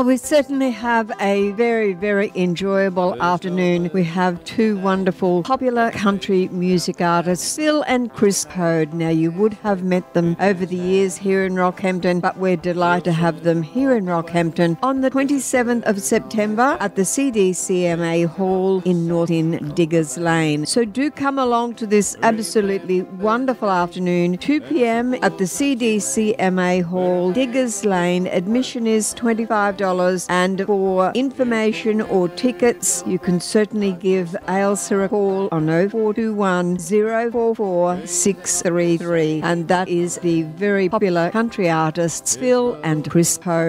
Well, we certainly have a very, very enjoyable afternoon. We have two wonderful popular country music artists, Phil and Chris Code. Now, you would have met them over the years here in Rockhampton, but we're delighted to have them here in Rockhampton on the 27th of September at the CDCMA Hall in Diggers Lane. So do come along to this absolutely wonderful afternoon, 2 p.m. at the CDCMA Hall, Diggers Lane. Admission is $25. And for information or tickets, you can certainly give Ailsa a call on 0421 044 633. And that is the very popular country artists Phil and Chris Code.